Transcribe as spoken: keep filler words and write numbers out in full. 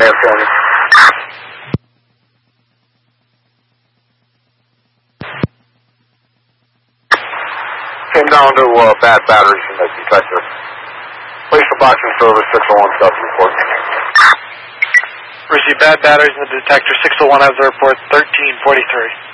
Antonio. Came down to uh, bad batteries in the detector. Place for boxing service, six oh one seven report. Receive bad batteries in the detector, six oh one has the report, thirteen forty-three.